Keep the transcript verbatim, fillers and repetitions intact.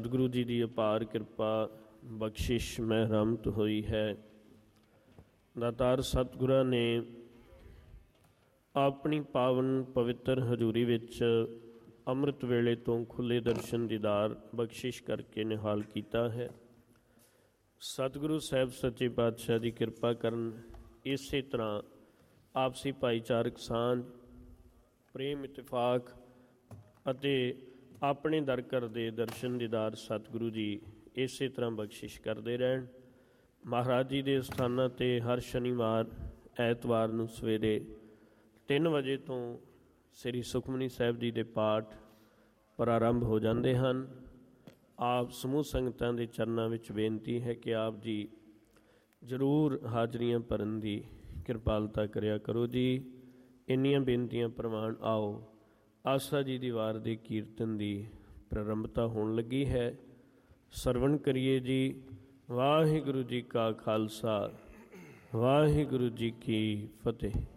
ਸਤਿਗੁਰੂ ਜੀ ਦੀ ਅਪਾਰ ਕਿਰਪਾ ਬਖਸ਼ਿਸ਼ ਮਹਿਰਮਤ ਹੋਈ ਹੈ। ਦਾਤਾਰ ਸਤਿਗੁਰਾਂ ਨੇ ਆਪਣੀ ਪਾਵਨ ਪਵਿੱਤਰ ਹਜ਼ੂਰੀ ਵਿੱਚ ਅੰਮ੍ਰਿਤ ਵੇਲੇ ਤੋਂ ਖੁੱਲ੍ਹੇ ਦਰਸ਼ਨ ਦੀਦਾਰ ਬਖਸ਼ਿਸ਼ ਕਰਕੇ ਨਿਹਾਲ ਕੀਤਾ ਹੈ। ਸਤਿਗੁਰੂ ਸਾਹਿਬ ਸੱਚੇ ਪਾਤਸ਼ਾਹ ਦੀ ਕਿਰਪਾ ਕਰਨ ਇਸੇ ਤਰ੍ਹਾਂ ਆਪਸੀ ਭਾਈਚਾਰਕ ਸਾਂਝ, ਪ੍ਰੇਮ, ਇਤਫਾਕ ਅਤੇ ਆਪਣੇ ਦਰ ਘਰ ਦੇ ਦਰਸ਼ਨ ਦੀਦਾਰ ਸਤਿਗੁਰੂ ਜੀ ਇਸੇ ਤਰ੍ਹਾਂ ਬਖਸ਼ਿਸ਼ ਕਰਦੇ ਰਹਿਣ। ਮਹਾਰਾਜ ਜੀ ਦੇ ਸਥਾਨਾਂ 'ਤੇ ਹਰ ਸ਼ਨੀਵਾਰ ਐਤਵਾਰ ਨੂੰ ਸਵੇਰੇ ਤਿੰਨ ਵਜੇ ਤੋਂ ਸ੍ਰੀ ਸੁਖਮਨੀ ਸਾਹਿਬ ਜੀ ਦੇ ਪਾਠ ਪ੍ਰਾਰੰਭ ਹੋ ਜਾਂਦੇ ਹਨ। ਆਪ ਸਮੂਹ ਸੰਗਤਾਂ ਦੇ ਚਰਨਾਂ ਵਿੱਚ ਬੇਨਤੀ ਹੈ ਕਿ ਆਪ ਜੀ ਜ਼ਰੂਰ ਹਾਜ਼ਰੀਆਂ ਭਰਨ ਦੀ ਕਿਰਪਾਲਤਾ ਕਰਿਆ ਕਰੋ ਜੀ। ਇੰਨੀਆਂ ਬੇਨਤੀਆਂ ਪ੍ਰਵਾਨ। ਆਓ ਆਸਾ ਜੀ ਦੀ ਵਾਰ ਦੇ ਕੀਰਤਨ ਦੀ ਪ੍ਰਾਰੰਭਤਾ ਹੋਣ ਲੱਗੀ ਹੈ। ਸਰਵਣ ਕਰੀਏ ਜੀ। ਵਾਹਿਗੁਰੂ ਜੀ ਕਾ ਖਾਲਸਾ, ਵਾਹਿਗੁਰੂ ਜੀ ਕੀ ਫਤਿਹ।